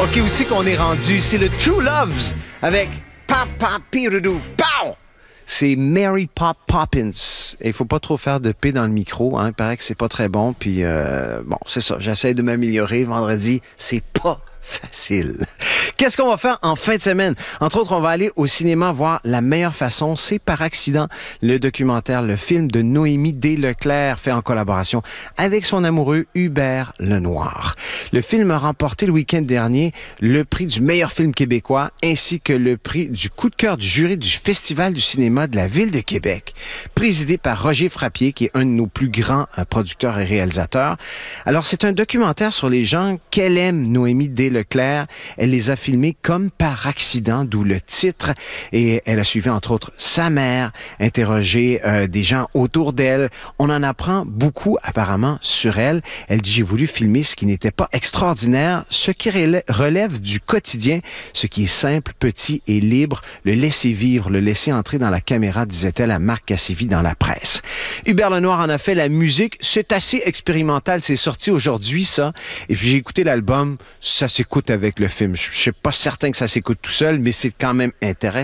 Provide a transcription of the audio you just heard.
OK, où c'est qu'on est rendu? C'est le True Loves avec Papa Piroudou. Pow! C'est Mary Poppins. Et il faut pas trop faire de P dans le micro. Hein. Il paraît que c'est pas très bon. Puis, bon, c'est ça. J'essaie de m'améliorer. Vendredi, c'est pas facile. Qu'est-ce qu'on va faire en fin de semaine? Entre autres, on va aller au cinéma voir La meilleure façon, c'est par accident. Le documentaire, le film de Noémie D. Leclerc, fait en collaboration avec son amoureux Hubert Lenoir. Le film a remporté le week-end dernier le prix du meilleur film québécois ainsi que le prix du coup de cœur du jury du Festival du cinéma de la Ville de Québec, présidé par Roger Frappier, qui est un de nos plus grands producteurs et réalisateurs. Alors, c'est un documentaire sur les gens qu'elle aime, Noémie D. Leclerc. Elle les a filmés comme par accident, d'où le titre. Et elle a suivi, entre autres, sa mère, interrogé des gens autour d'elle. On en apprend beaucoup, apparemment, sur elle. Elle dit, j'ai voulu filmer ce qui n'était pas extraordinaire, ce qui relève du quotidien, ce qui est simple, petit et libre, le laisser vivre, le laisser entrer dans la caméra, disait-elle à Marc Cassivi dans la presse. Hubert Lenoir en a fait la musique. C'est assez expérimental. C'est sorti aujourd'hui, ça. Et puis, j'ai écouté l'album. Ça s'écoute avec le film. Je suis pas certain que ça s'écoute tout seul, mais c'est quand même intéressant.